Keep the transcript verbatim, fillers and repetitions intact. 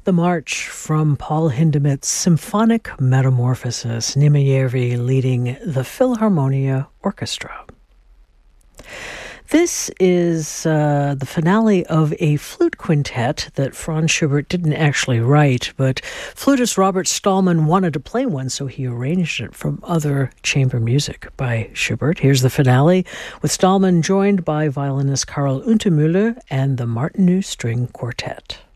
The March from Paul Hindemith's Symphonic Metamorphosis, Nima Järvi leading the Philharmonia Orchestra. This is uh, the finale of a flute quintet that Franz Schubert didn't actually write, but flutist Robert Stallman wanted to play one, so he arranged it from other chamber music by Schubert. Here's the finale, with Stallman joined by violinist Karl Untermüller and the Martinů String Quartet.